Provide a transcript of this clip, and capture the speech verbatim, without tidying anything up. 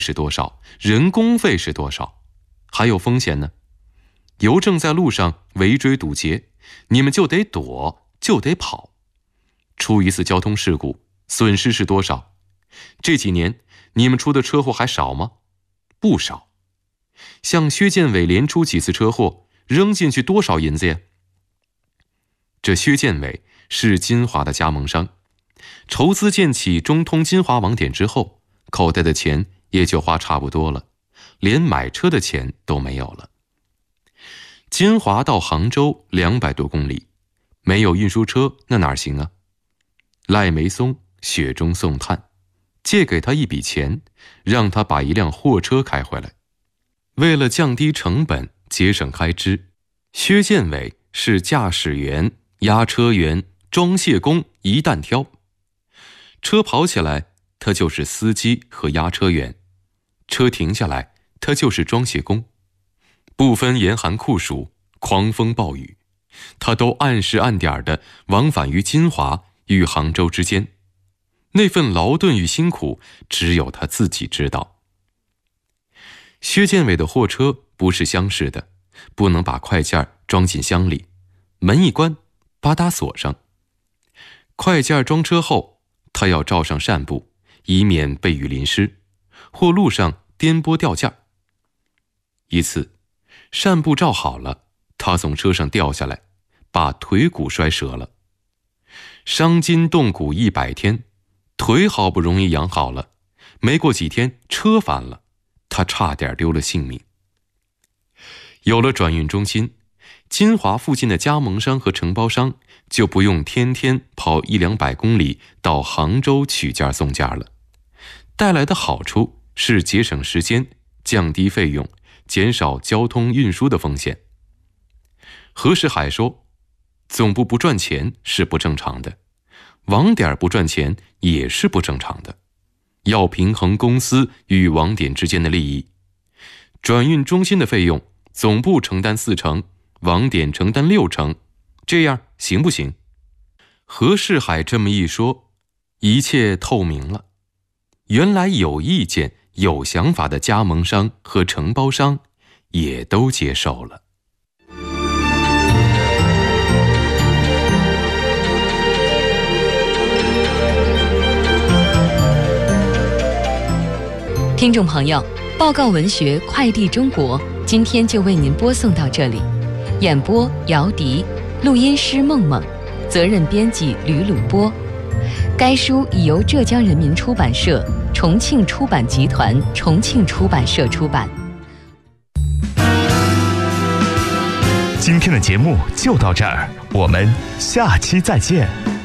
是多少，人工费是多少，还有风险呢。邮政在路上围追堵截，你们就得躲，就得跑。出一次交通事故，损失是多少？这几年你们出的车祸还少吗？不少。像薛建伟连出几次车祸，扔进去多少银子呀？这薛建伟是金华的加盟商，筹资建起中通金华网点之后，口袋的钱也就花差不多了，连买车的钱都没有了。金华到杭州两百多公里，没有运输车那哪行啊？赖梅松雪中送炭，借给他一笔钱，让他把一辆货车开回来。为了降低成本，节省开支，薛建伟是驾驶员、押车员、装卸工一担挑。车跑起来，他就是司机和押车员；车停下来，他就是装卸工。不分严寒酷暑、狂风暴雨，他都按时按点地往返于金华与杭州之间。那份劳顿与辛苦，只有他自己知道。薛建伟的货车不是厢式的，不能把快件装进箱里，门一关，吧嗒锁上。快件装车后，他要罩上扇布，以免被雨淋湿，或路上颠簸掉件。一次，扇布罩好了，他从车上掉下来，把腿骨摔折了。伤筋动骨一百天，腿好不容易养好了，没过几天车翻了，他差点丢了性命。有了转运中心，金华附近的加盟商和承包商就不用天天跑一两百公里到杭州取件送件了。带来的好处是节省时间，降低费用，减少交通运输的风险。何世海说，总部不赚钱是不正常的，网点不赚钱也是不正常的，要平衡公司与网点之间的利益。转运中心的费用，总部承担四成，网点承担六成，这样行不行？何世海这么一说，一切透明了。原来有意见、有想法的加盟商和承包商也都接受了。 听众朋友，报告文学《快递中国》今天就为您播送到这里。演播姚迪，录音师梦梦，责任编辑吕鲁波。该书已由浙江人民出版社、重庆出版集团、重庆出版社出版。 今天的节目就到这儿，我们下期再见。